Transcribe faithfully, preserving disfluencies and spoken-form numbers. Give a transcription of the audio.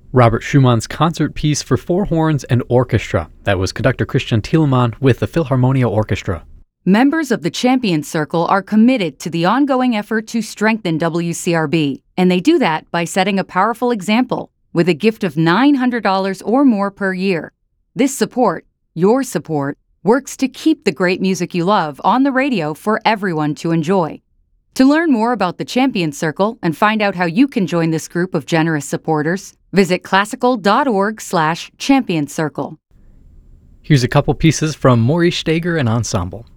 Robert Schumann's concert piece for four horns and orchestra. That was conductor Christian Thielemann with the Philharmonia Orchestra. Members of the Champions Circle are committed to the ongoing effort to strengthen W C R B, and they do that by setting a powerful example with a gift of nine hundred dollars or more per year. This support, your support, works to keep the great music you love on the radio for everyone to enjoy. To learn more about the Champions Circle and find out how you can join this group of generous supporters, visit classical.org slash champions circle. Here's a couple pieces from Maurice Staiger and Ensemble.